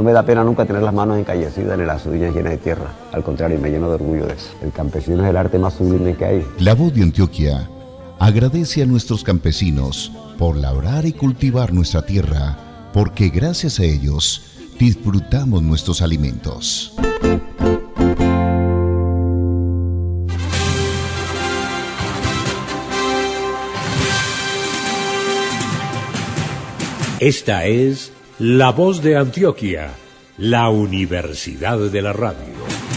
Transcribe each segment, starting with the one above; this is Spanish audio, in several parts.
me da pena nunca tener las manos encallecidas ni las rodillas llenas de tierra. Al contrario, me lleno de orgullo de eso. El campesino es el arte más sublime que hay. La Voz de Antioquia agradece a nuestros campesinos por labrar y cultivar nuestra tierra, porque gracias a ellos disfrutamos nuestros alimentos. Esta es La Voz de Antioquia, la Universidad de la Radio.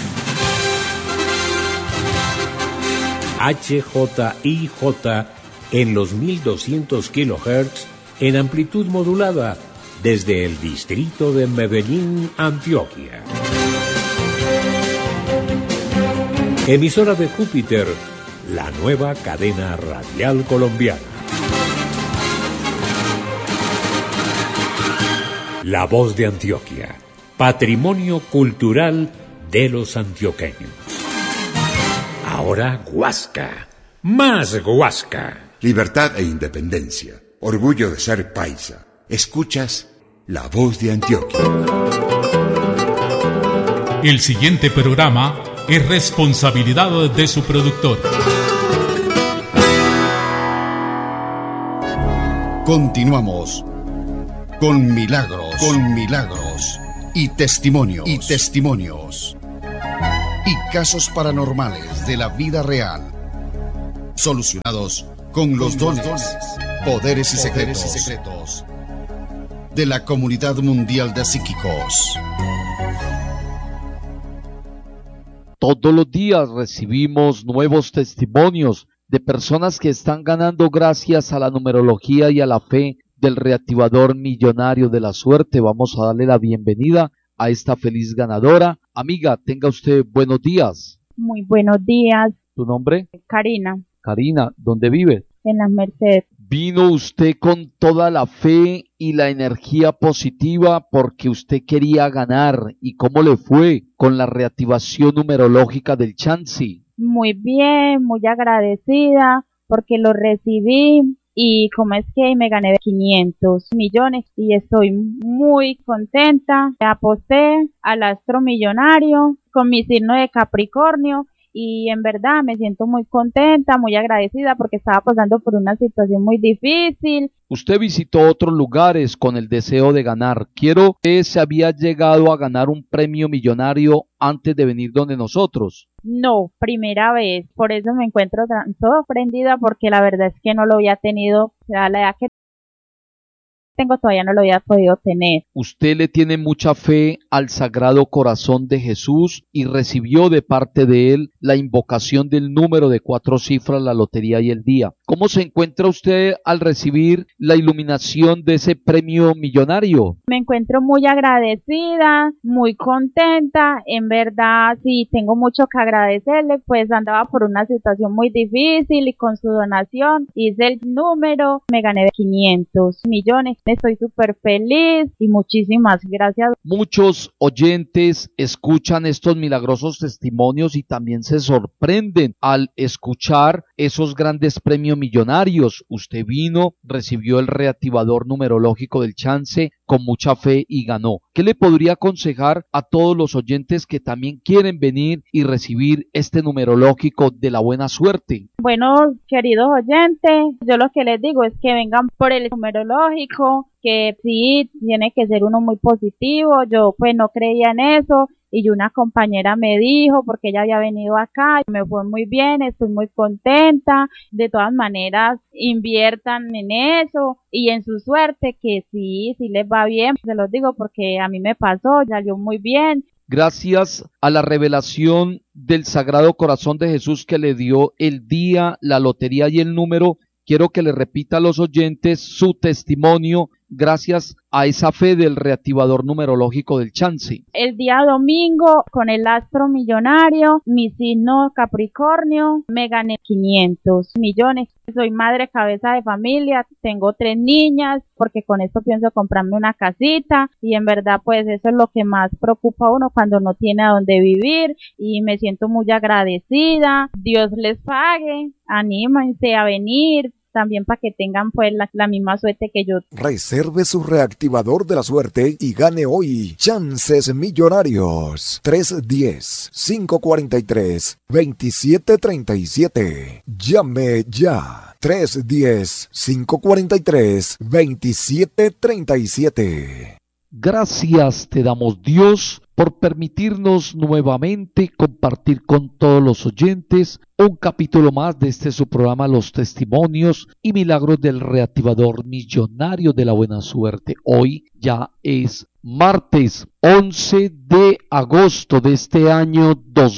HJIJ en los 1200 kHz en amplitud modulada desde el distrito de Medellín, Antioquia. Emisora de Júpiter, la nueva cadena radial colombiana. La Voz de Antioquia, patrimonio cultural de los antioqueños. Ahora Huasca, más Huasca. Libertad e independencia, orgullo de ser paisa. Escuchas La Voz de Antioquia. El siguiente programa es responsabilidad de su productor. Continuamos con milagros y testimonios y casos paranormales de la vida real, solucionados con los dones, poderes y secretos de la comunidad mundial de psíquicos. Todos los días recibimos nuevos testimonios de personas que están ganando gracias a la numerología y a la fe del reactivador millonario de la suerte. Vamos a darle la bienvenida a esta feliz ganadora. Amiga, tenga usted buenos días. Muy buenos días. ¿Tu nombre? Karina. Karina, ¿dónde vive? En Las Mercedes. Vino usted con toda la fe y la energía positiva porque usted quería ganar. ¿Y cómo le fue con la reactivación numerológica del Chance? Muy bien, muy agradecida porque lo recibí y como es que me gané 500 millones y estoy muy contenta. Aposté al astro millonario con mi signo de Capricornio y en verdad me siento muy contenta, muy agradecida porque estaba pasando por una situación muy difícil. Usted visitó otros lugares con el deseo de ganar. Quiero que se había llegado a ganar un premio millonario antes de venir donde nosotros. No, primera vez. Por eso me encuentro tan sorprendida porque la verdad es que no lo había tenido, o sea, la edad que tengo todavía no lo había podido tener. Usted le tiene mucha fe al Sagrado Corazón de Jesús y recibió de parte de él la invocación del número de 4 cifras, la lotería y el día. ¿Cómo se encuentra usted al recibir la iluminación de ese premio millonario? Me encuentro muy agradecida, muy contenta, en verdad sí tengo mucho que agradecerle, pues andaba por una situación muy difícil y con su donación hice el número, me gané 500 millones. Estoy súper feliz y muchísimas gracias. Muchos oyentes escuchan estos milagrosos testimonios y también se sorprenden al escuchar esos grandes premios millonarios. Usted vino, recibió el reactivador numerológico del Chance con mucha fe y ganó. ¿Qué le podría aconsejar a todos los oyentes que también quieren venir y recibir este numerológico de la buena suerte? Bueno, queridos oyentes, yo lo que les digo es que vengan por el numerológico, que sí, tiene que ser uno muy positivo. Yo pues no creía en eso y una compañera me dijo, porque ella había venido acá, y me fue muy bien, estoy muy contenta. De todas maneras, inviertan en eso y en su suerte, que sí les va bien. Se los digo porque a mí me pasó, salió muy bien. Gracias a la revelación del Sagrado Corazón de Jesús que le dio el día, la lotería y el número, quiero que le repita a los oyentes su testimonio gracias a esa fe del reactivador numerológico del Chance. El día domingo, con el astro millonario, mi signo Capricornio, me gané 500 millones. Soy madre cabeza de familia, tengo 3 niñas, porque con esto pienso comprarme una casita, y en verdad pues eso es lo que más preocupa a uno cuando no tiene a dónde vivir, y me siento muy agradecida. Dios les pague, anímense a venir, también para que tengan pues la misma suerte que yo. Reserve su reactivador de la suerte y gane hoy chances millonarios. 310-543-2737. Llame ya. 310-543-2737. Gracias te damos, Dios, por permitirnos nuevamente compartir con todos los oyentes un capítulo más de este su programa Los Testimonios y Milagros del Reactivador Millonario de la Buena Suerte. Hoy ya es martes 11 de agosto de este año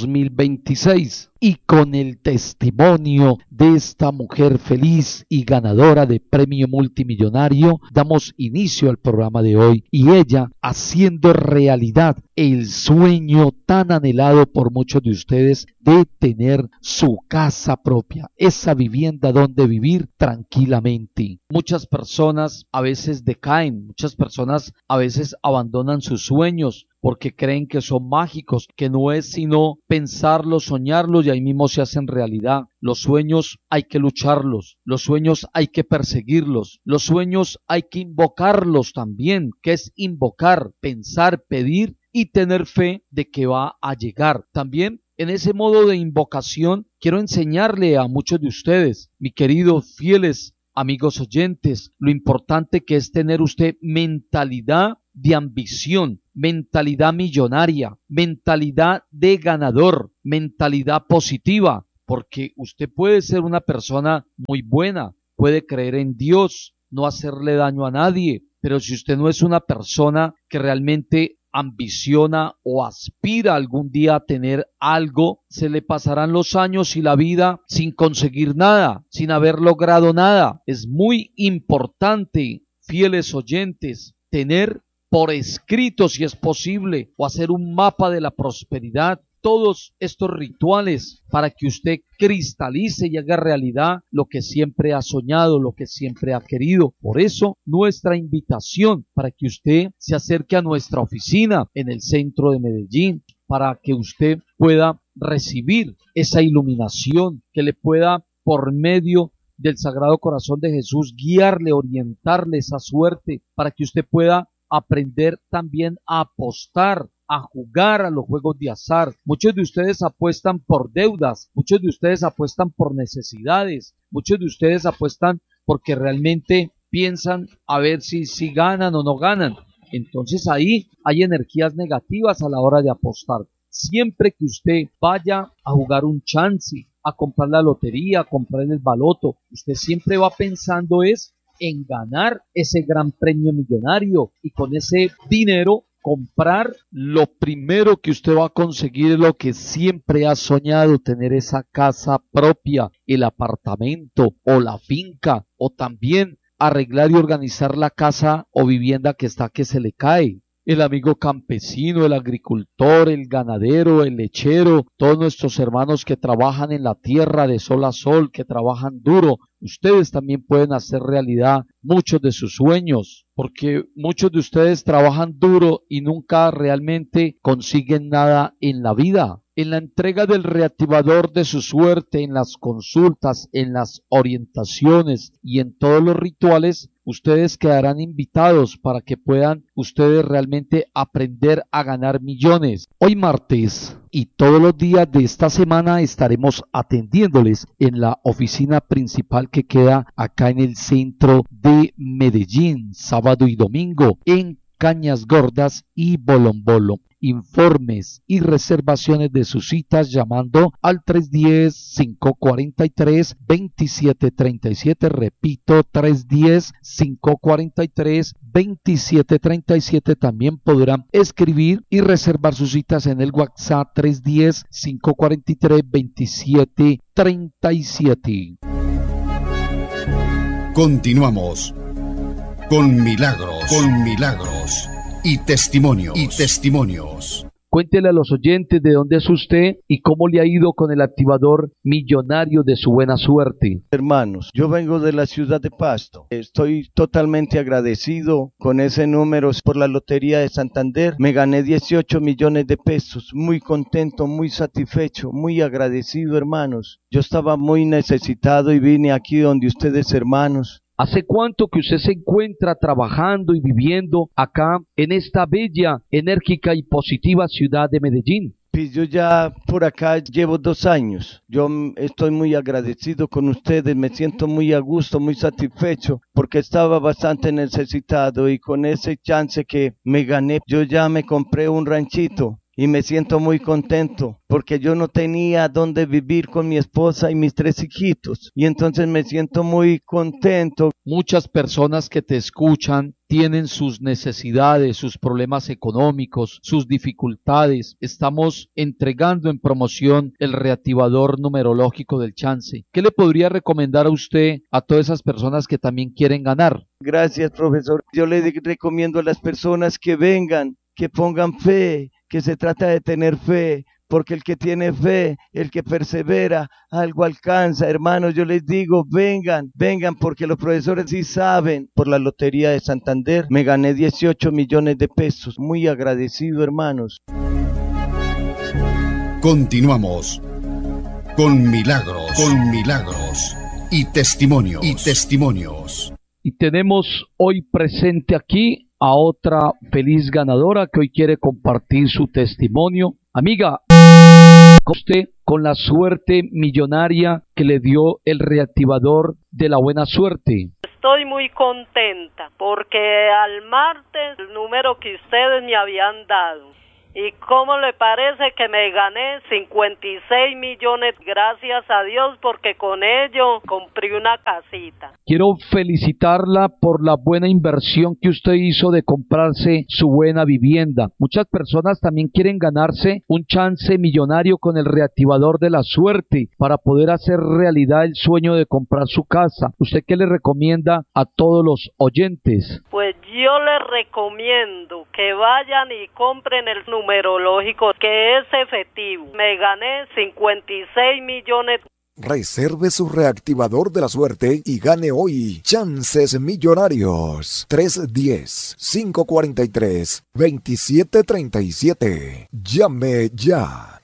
2026 y con el testimonio de esta mujer feliz y ganadora de premio multimillonario damos inicio al programa de hoy, y ella haciendo realidad el sueño tan anhelado por muchos de ustedes de tener su casa propia, esa vivienda donde vivir tranquilamente. Muchas personas a veces decaen, muchas personas a veces abandonan sus sueños porque creen que son mágicos, que no es sino pensarlos, soñarlos y ahí mismo se hacen realidad. Los sueños hay que lucharlos, los sueños hay que perseguirlos, los sueños hay que invocarlos también. ¿Qué es invocar? Pensar, pedir y tener fe de que va a llegar. También en ese modo de invocación quiero enseñarle a muchos de ustedes, mis queridos fieles amigos oyentes, lo importante que es tener usted mentalidad de ambición, mentalidad millonaria, mentalidad de ganador, mentalidad positiva, porque usted puede ser una persona muy buena, puede creer en Dios, no hacerle daño a nadie, pero si usted no es una persona que realmente ambiciona o aspira algún día a tener algo, se le pasarán los años y la vida sin conseguir nada, sin haber logrado nada. Es muy importante, fieles oyentes, tener por escrito, si es posible, o hacer un mapa de la prosperidad, todos estos rituales para que usted cristalice y haga realidad lo que siempre ha soñado, lo que siempre ha querido. Por eso, nuestra invitación para que usted se acerque a nuestra oficina en el centro de Medellín, para que usted pueda recibir esa iluminación, que le pueda, por medio del Sagrado Corazón de Jesús, guiarle, orientarle esa suerte, para que usted pueda aprender también a apostar, a jugar a los juegos de azar. Muchos de ustedes apuestan por deudas, muchos de ustedes apuestan por necesidades, muchos de ustedes apuestan porque realmente piensan a ver si ganan o no ganan. Entonces ahí hay energías negativas a la hora de apostar. Siempre que usted vaya a jugar un chance, a comprar la lotería, a comprar el baloto, usted siempre va pensando en ganar ese gran premio millonario y con ese dinero comprar lo primero que usted va a conseguir, lo que siempre ha soñado, tener esa casa propia, el apartamento o la finca, o también arreglar y organizar la casa o vivienda que se le cae. El amigo campesino, el agricultor, el ganadero, el lechero, todos nuestros hermanos que trabajan en la tierra de sol a sol, que trabajan duro, ustedes también pueden hacer realidad muchos de sus sueños, porque muchos de ustedes trabajan duro y nunca realmente consiguen nada en la vida. En la entrega del reactivador de su suerte, en las consultas, en las orientaciones y en todos los rituales, ustedes quedarán invitados para que puedan ustedes realmente aprender a ganar millones. Hoy martes y todos los días de esta semana estaremos atendiéndoles en la oficina principal que queda acá en el centro de Medellín, sábado y domingo, en Cañas Gordas y Bolombolo. Informes y reservaciones de sus citas llamando al 310-543-2737, repito, 310-543-2737. También podrán escribir y reservar sus citas en el WhatsApp 310-543-2737. Continuamos con Milagros y Testimonios. Cuéntele a los oyentes de dónde es usted y cómo le ha ido con el activador millonario de su buena suerte. Hermanos, yo vengo de la ciudad de Pasto. Estoy totalmente agradecido con ese número por la Lotería de Santander. Me gané 18 millones de pesos. Muy contento, muy satisfecho, muy agradecido, hermanos. Yo estaba muy necesitado y vine aquí donde ustedes, hermanos. ¿Hace cuánto que usted se encuentra trabajando y viviendo acá en esta bella, enérgica y positiva ciudad de Medellín? Pues yo ya por acá llevo 2 años. Yo estoy muy agradecido con ustedes, me siento muy a gusto, muy satisfecho, porque estaba bastante necesitado y con ese chance que me gané, yo ya me compré un ranchito. Y me siento muy contento porque yo no tenía dónde vivir con mi esposa y mis 3 hijitos. Y entonces me siento muy contento. Muchas personas que te escuchan tienen sus necesidades, sus problemas económicos, sus dificultades. Estamos entregando en promoción el reactivador numerológico del chance. ¿Qué le podría recomendar a usted a todas esas personas que también quieren ganar? Gracias, profesor. Yo le recomiendo a las personas que vengan, que pongan fe, que se trata de tener fe, porque el que tiene fe, el que persevera, algo alcanza. Hermanos, yo les digo, vengan, porque los profesores sí saben. Por la Lotería de Santander me gané 18 millones de pesos. Muy agradecido, hermanos. Continuamos con milagros y testimonios. Y tenemos hoy presente aquí a otra feliz ganadora que hoy quiere compartir su testimonio. Amiga, usted con la suerte millonaria que le dio el reactivador de la buena suerte. Estoy muy contenta porque al martes el número que ustedes me habían dado. ¿Y cómo le parece que me gané 56 millones? Gracias a Dios, porque con ello compré una casita. Quiero felicitarla por la buena inversión que usted hizo de comprarse su buena vivienda. Muchas personas también quieren ganarse un chance millonario con el reactivador de la suerte para poder hacer realidad el sueño de comprar su casa. ¿Usted qué le recomienda a todos los oyentes? Pues yo les recomiendo que vayan y compren el numerológico, que es efectivo. Me gané 56 millones. Reserve su reactivador de la suerte y gane hoy chances millonarios. 310-543-2737. Llame ya.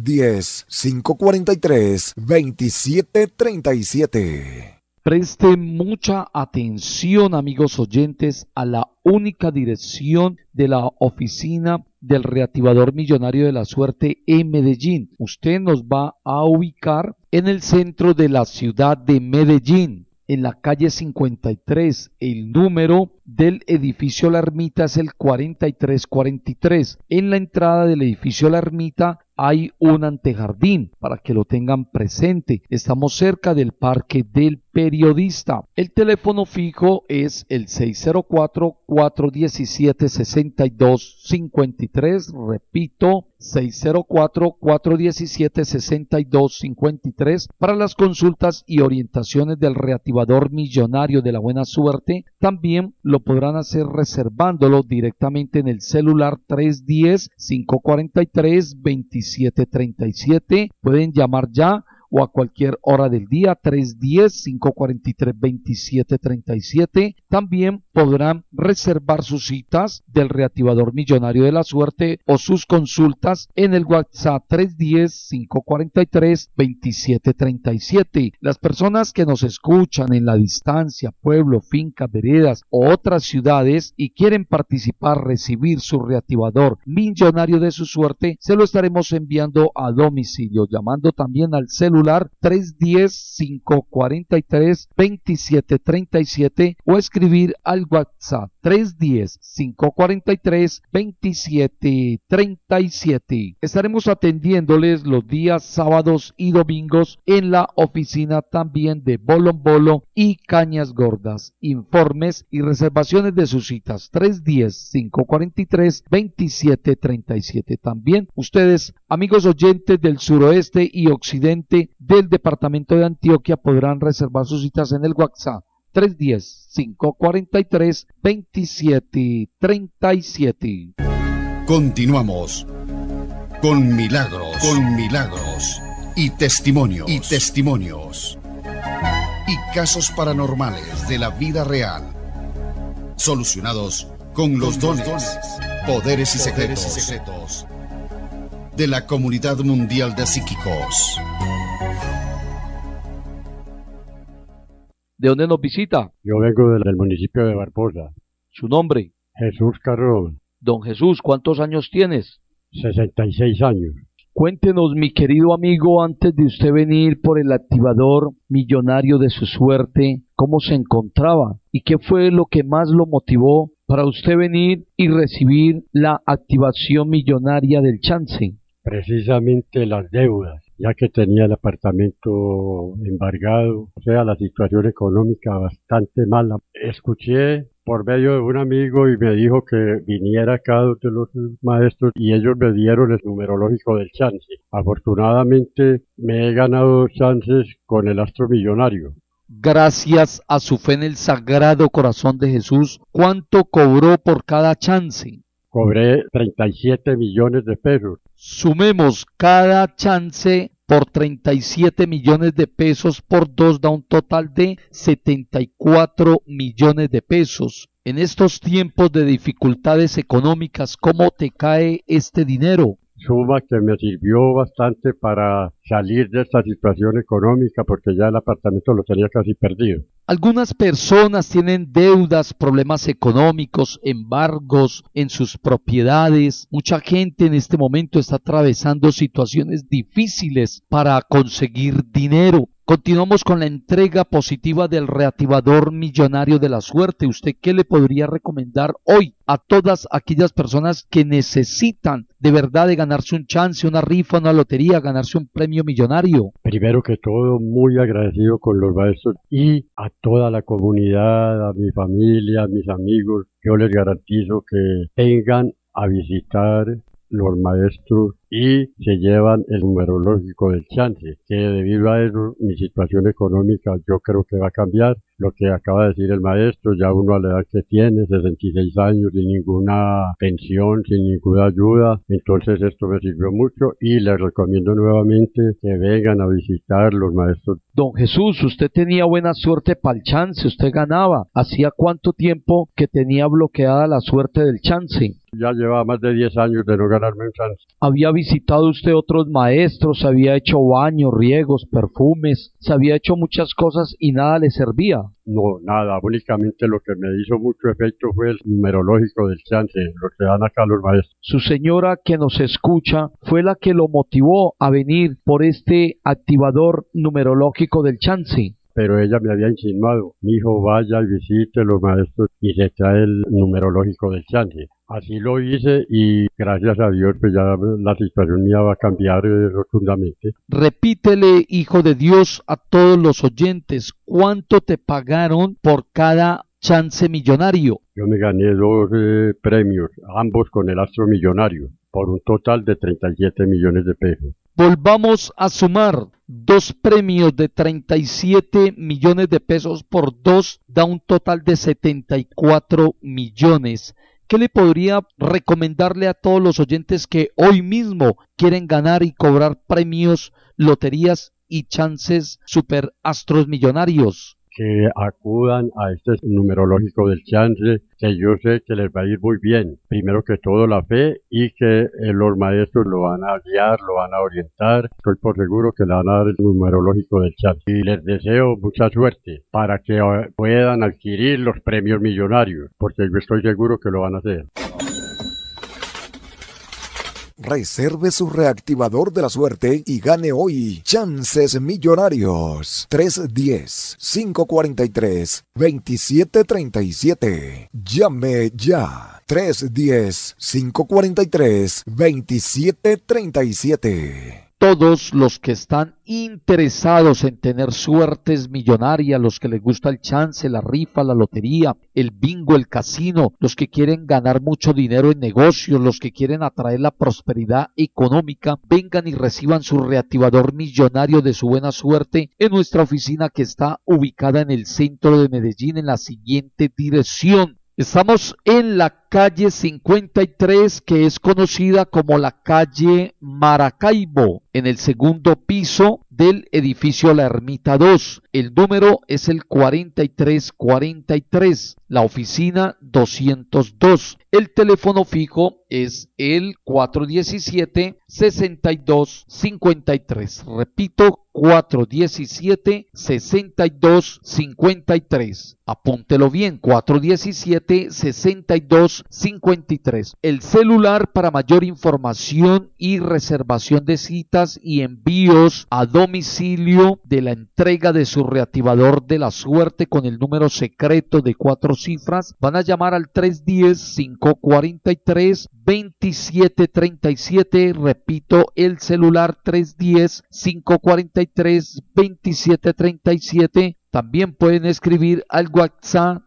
310-543-2737. Preste mucha atención, amigos oyentes, a la única dirección de la oficina del reactivador millonario de la suerte en Medellín. Usted nos va a ubicar en el centro de la ciudad de Medellín, en la calle 53. El número del edificio La Ermita es el 4343. En la entrada del edificio La Ermita hay un antejardín para que lo tengan presente. Estamos cerca del Parque del Periodista. El teléfono fijo es el 604-417-6253. Repito, 604-417-6253 para las consultas y orientaciones del reactivador millonario de la buena suerte. También lo podrán hacer reservándolo directamente en el celular 310-543-2737. Pueden llamar ya o a cualquier hora del día, 310-543-2737. También podrán reservar sus citas del reactivador millonario de la suerte o sus consultas en el WhatsApp 310-543-2737. Las personas que nos escuchan en la distancia, pueblo, finca, veredas o otras ciudades y quieren participar, recibir su reactivador millonario de su suerte, se lo estaremos enviando a domicilio, llamando también al celular 310-543-2737 o escribir al WhatsApp 310-543-2737. Estaremos atendiéndoles los días sábados y domingos en la oficina también de Bolombolo y Cañas Gordas. Informes y reservaciones de sus citas 310-543-2737. También ustedes, amigos oyentes del suroeste y occidente del departamento de Antioquia, podrán reservar sus citas en el WhatsApp 310-543-2737. Continuamos con milagros y testimonios y casos paranormales de la vida real, solucionados con los dones, poderes y secretos de la Comunidad Mundial de Psíquicos. ¿De dónde nos visita? Yo vengo del municipio de Barbosa. ¿Su nombre? Jesús Carrón. Don Jesús, ¿cuántos años tienes? 66 años. Cuéntenos, mi querido amigo, antes de usted venir por el activador millonario de su suerte, ¿cómo se encontraba? ¿Y qué fue lo que más lo motivó para usted venir y recibir la activación millonaria del chance? Precisamente las deudas, ya que tenía el apartamento embargado, o sea, la situación económica bastante mala. Escuché por medio de un amigo y me dijo que viniera acá de los maestros y ellos me dieron el numerológico del chance. Afortunadamente me he ganado chances con el astro millonario. Gracias a su fe en el Sagrado Corazón de Jesús, ¿cuánto cobró por cada chance? Cobré 37 millones de pesos. Sumemos cada chance por 37 millones de pesos por 2 da un total de 74 millones de pesos. En estos tiempos de dificultades económicas, ¿cómo te cae este dinero? Suma que me sirvió bastante para salir de esta situación económica porque ya el apartamento lo tenía casi perdido. Algunas personas tienen deudas, problemas económicos, embargos en sus propiedades. Mucha gente en este momento está atravesando situaciones difíciles para conseguir dinero. Continuamos con la entrega positiva del reactivador millonario de la suerte. ¿Usted qué le podría recomendar hoy a todas aquellas personas que necesitan de verdad de ganarse un chance, una rifa, una lotería, ganarse un premio millonario? Primero que todo, muy agradecido con los maestros y a toda la comunidad, a mi familia, a mis amigos. Yo les garantizo que vengan a visitar los maestros y se llevan el numerológico del chance, que debido a eso mi situación económica yo creo que va a cambiar. Lo que acaba de decir el maestro, ya uno a la edad que tiene, 66 años, sin ninguna pensión, sin ninguna ayuda, entonces esto me sirvió mucho y les recomiendo nuevamente que vengan a visitar los maestros. Don Jesús, usted tenía buena suerte para el chance, usted ganaba. ¿Hacía cuánto tiempo que tenía bloqueada la suerte del chance? Ya llevaba más de 10 años de no ganarme un chance. ¿Había visitado usted otros maestros? ¿Se había hecho baños, riegos, perfumes? ¿Se había hecho muchas cosas y nada le servía? No, nada, únicamente lo que me hizo mucho efecto fue el numerológico del chance, lo que dan acá los maestros. Su señora que nos escucha fue la que lo motivó a venir por este activador numerológico del chance. Pero ella me había insinuado, mi hijo vaya y visite los maestros y se trae el numerológico del chance. Así lo hice y gracias a Dios pues ya la situación mía va a cambiar rotundamente. Repítele, hijo de Dios, a todos los oyentes, ¿cuánto te pagaron por cada chance millonario? Yo me gané 2 premios, ambos con el astro millonario, por un total de 37 millones de pesos. Volvamos a sumar 2 premios de 37 millones de pesos por 2 da un total de 74 millones. ¿Qué le podría recomendarle a todos los oyentes que hoy mismo quieren ganar y cobrar premios, loterías y chances super astros millonarios? Que acudan a este numerológico del chance, que yo sé que les va a ir muy bien. Primero que todo la fe y que los maestros lo van a guiar, lo van a orientar. Estoy por seguro que le van a dar el numerológico del chance. Y les deseo mucha suerte para que puedan adquirir los premios millonarios, porque yo estoy seguro que lo van a hacer. Reserve su reactivador de la suerte y gane hoy chances millonarios. 310-543-2737. Llame ya. 310-543-2737. Todos los que están interesados en tener suertes millonarias, los que les gusta el chance, la rifa, la lotería, el bingo, el casino, los que quieren ganar mucho dinero en negocios, los que quieren atraer la prosperidad económica, vengan y reciban su reactivador millonario de su buena suerte en nuestra oficina que está ubicada en el centro de Medellín en la siguiente dirección. Estamos en la calle 53, que es conocida como la calle Maracaibo, en el segundo piso del edificio La Ermita 2. El número es el 4343, la oficina 202. El teléfono fijo es el 417-6253. Repito, 417-6253. Apúntelo bien, 417-6253. El celular para mayor información y reservación de citas y envíos a domicilio de la entrega de su reactivador de la suerte con el número secreto de 4 cifras. Van a llamar al 310-543-2737. Repito, el celular 310-543-2737. También pueden escribir al WhatsApp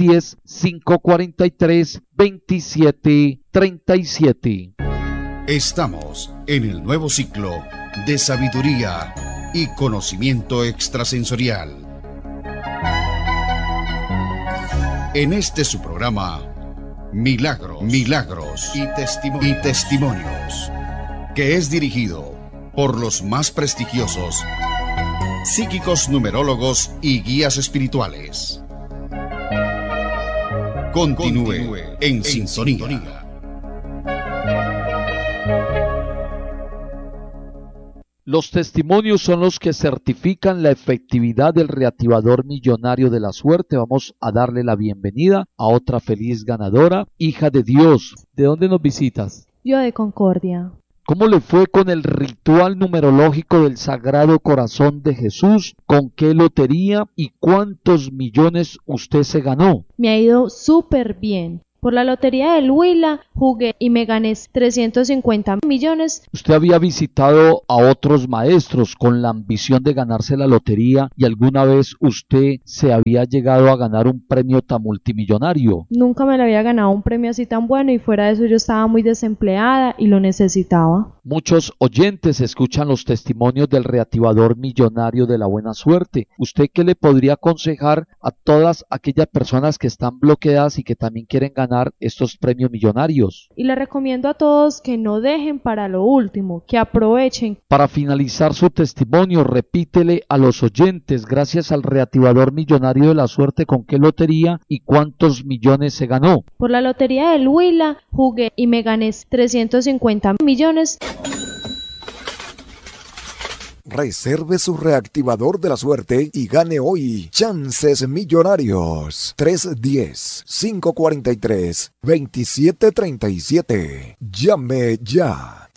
310-543-2737. Estamos en el nuevo ciclo de sabiduría y conocimiento extrasensorial. En este su programa, Milagros y Testimonios, que es dirigido por los más prestigiosos psíquicos, numerólogos y guías espirituales. Continúe en sintonía. Los testimonios son los que certifican la efectividad del reactivador millonario de la suerte. Vamos a darle la bienvenida a otra feliz ganadora, hija de Dios. ¿De dónde nos visitas? Yo de Concordia. ¿Cómo le fue con el ritual numerológico del Sagrado Corazón de Jesús? ¿Con qué lotería y cuántos millones usted se ganó? Me ha ido súper bien. Por la lotería del Huila jugué y me gané 350 millones. Usted había visitado a otros maestros con la ambición de ganarse la lotería y alguna vez usted se había llegado a ganar un premio tan multimillonario. Nunca me lo había ganado un premio así tan bueno y fuera de eso yo estaba muy desempleada y lo necesitaba. Muchos oyentes escuchan los testimonios del reactivador millonario de la buena suerte. ¿Usted qué le podría aconsejar a todas aquellas personas que están bloqueadas y que también quieren ganar estos premios millonarios? Y le recomiendo a todos que no dejen para lo último, que aprovechen. Para finalizar su testimonio, repítele a los oyentes, gracias al reactivador millonario de la suerte, ¿con qué lotería y cuántos millones se ganó? Por la lotería del Huila jugué y me gané 350 millones. Reserve su reactivador de la suerte y gane hoy chances millonarios. 310-543-2737. Llame ya.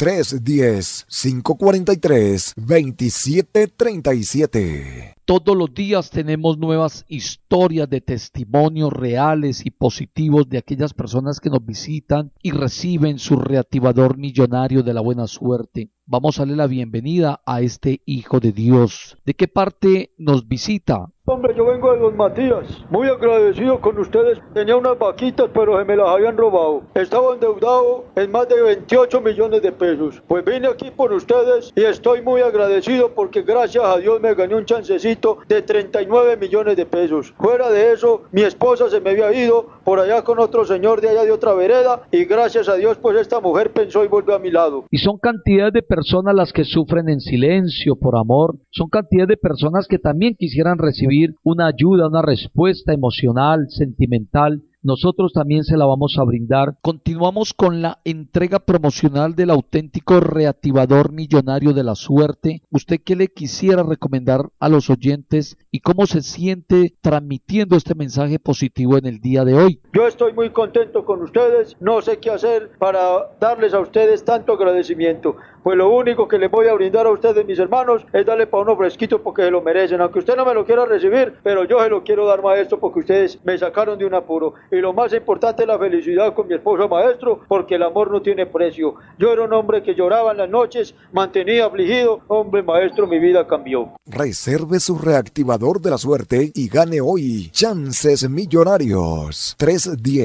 310-543-2737. Todos los días tenemos nuevas historias de testimonios reales y positivos de aquellas personas que nos visitan y reciben su reactivador millonario de la buena suerte. Vamos a darle la bienvenida a este hijo de Dios. ¿De qué parte nos visita? Hombre, yo vengo de Don Matías, muy agradecido con ustedes. Tenía unas vaquitas, pero se me las habían robado. Estaba endeudado en más de 28 millones de pesos. Pues vine aquí por ustedes y estoy muy agradecido porque gracias a Dios me gané un chancecito de 39 millones de pesos. Fuera de eso, mi esposa se me había ido por allá con otro señor de allá de otra vereda y gracias a Dios pues esta mujer pensó y volvió a mi lado. Y son cantidades de personas las que sufren en silencio por amor. Son cantidades de personas que también quisieran recibir una ayuda, una respuesta emocional, sentimental. Nosotros también se la vamos a brindar. Continuamos con la entrega promocional del auténtico reactivador millonario de la suerte. ¿Usted qué le quisiera recomendar a los oyentes y cómo se siente transmitiendo este mensaje positivo en el día de hoy? Yo estoy muy contento con ustedes. No sé qué hacer para darles a ustedes tanto agradecimiento. Pues lo único que les voy a brindar a ustedes, mis hermanos, es darle para uno fresquito porque se lo merecen. Aunque usted no me lo quiera recibir, pero yo se lo quiero dar, maestro, porque ustedes me sacaron de un apuro. Y lo más importante es la felicidad con mi esposo, maestro, porque el amor no tiene precio. Yo era un hombre que lloraba en las noches, mantenía afligido. Hombre, maestro, mi vida cambió. Reserve su reactivador de la suerte y gane hoy chances millonarios.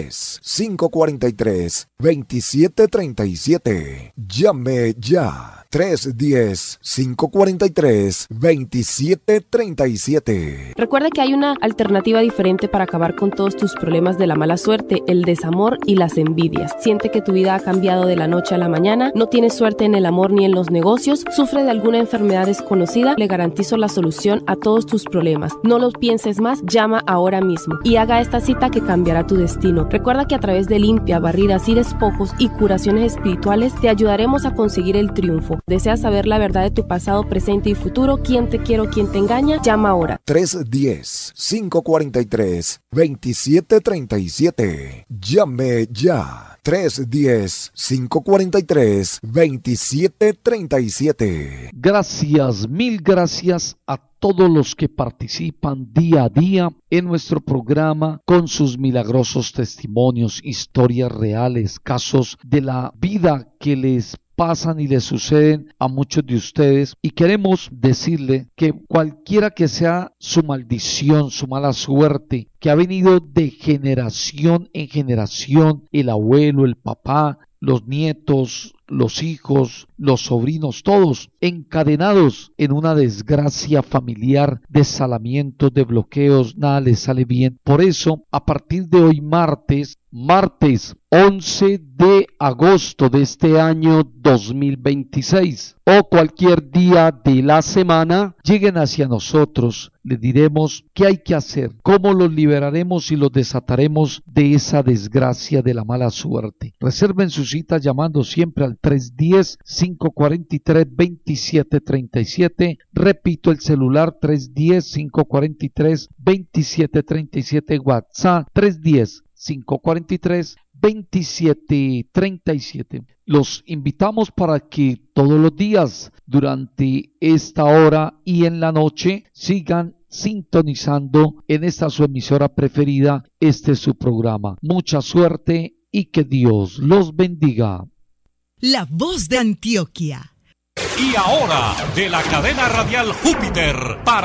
310-543-2737. Llame ya. 310-543-2737. Recuerda que hay una alternativa diferente para acabar con todos tus problemas de la mala suerte, el desamor y las envidias. Siente que tu vida ha cambiado de la noche a la mañana, no tienes suerte en el amor ni en los negocios, sufre de alguna enfermedad desconocida, le garantizo la solución a todos tus problemas. No lo pienses más, llama ahora mismo y haga esta cita que cambiará tu destino. Recuerda que a través de limpia, barridas y despojos y curaciones espirituales te ayudaremos a conseguir el triunfo. ¿Deseas saber la verdad de tu pasado, presente y futuro? ¿Quién te quiere o quién te engaña? Llama ahora. 310-543-2737. Llame ya. 310-543-2737. Gracias, mil gracias a todos los que participan día a día en nuestro programa con sus milagrosos testimonios, historias reales, casos de la vida que les pasan y les suceden a muchos de ustedes, y queremos decirle que cualquiera que sea su maldición, su mala suerte, que ha venido de generación en generación, el abuelo, el papá, los nietos, los hijos, los sobrinos, todos encadenados en una desgracia familiar, de salamientos, de bloqueos, nada les sale bien. Por eso, a partir de hoy martes 11 de agosto de este año 2026 o cualquier día de la semana, lleguen hacia nosotros, les diremos qué hay que hacer, cómo los liberaremos y los desataremos de esa desgracia de la mala suerte. Reserven su cita llamando siempre al 310-543-2737. Repito, el celular 310-543-2737, WhatsApp 310-543-2737. Los invitamos para que todos los días durante esta hora y en la noche sigan sintonizando en esta su emisora preferida. Este es su programa. Mucha suerte y que Dios los bendiga. La Voz de Antioquia. Y ahora, de la cadena radial Júpiter para